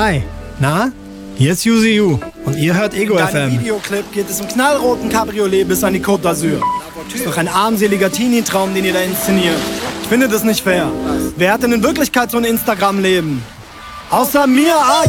Hi, na? Hier ist UZU und ihr hört Ego In FM. deinem Videoclip geht es im knallroten Cabriolet bis an die Côte d'Azur. Ist doch ein armseliger Teenie-Traum, den ihr da inszeniert. Ich finde das nicht fair. Wer hat denn in Wirklichkeit so ein Instagram-Leben? Außer mir,